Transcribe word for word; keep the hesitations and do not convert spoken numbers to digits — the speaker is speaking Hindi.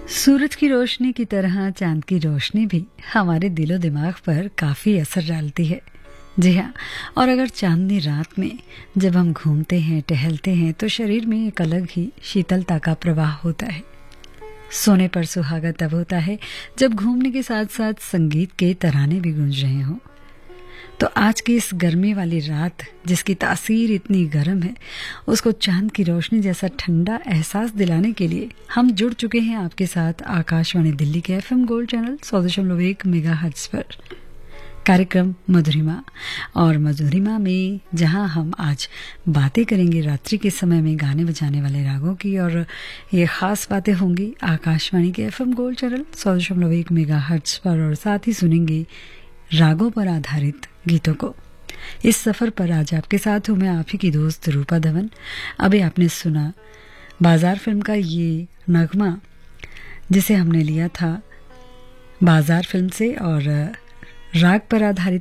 सूरज की रोशनी की तरह चांद की रोशनी भी हमारे दिलो दिमाग पर काफ़ी असर डालती है। जी हाँ, और अगर चांदनी रात में जब हम घूमते हैं, टहलते हैं, तो शरीर में एक अलग ही शीतलता का प्रवाह होता है। सोने पर सुहागा तब होता है जब घूमने के साथ साथ संगीत के तराने भी गूंज रहे हों। तो आज की इस गर्मी वाली रात जिसकी तासीर इतनी गर्म है, उसको चांद की रोशनी जैसा ठंडा एहसास दिलाने के लिए हम जुड़ चुके हैं आपके साथ आकाशवाणी दिल्ली के एफएम गोल्ड चैनल सौ दशमलव एक मेगा हर्ट्ज पर कार्यक्रम मधुरिमा। और मधुरिमा में जहां हम आज बातें करेंगे रात्रि के समय में गाने बजाने वाले रागों की, और ये खास बातें होंगी आकाशवाणी के एफएम गोल्ड चैनल सौ दशमलव एक मेगा हर्ट्ज पर, और साथ ही सुनेंगे रागों पर आधारित गीतों को। इस सफर पर आज आपके साथ हूं मैं, आप ही की दोस्त रूपा धवन। अभी आपने सुना बाजार फिल्म का ये नगमा जिसे हमने लिया था बाजार फिल्म से, और राग पर आधारित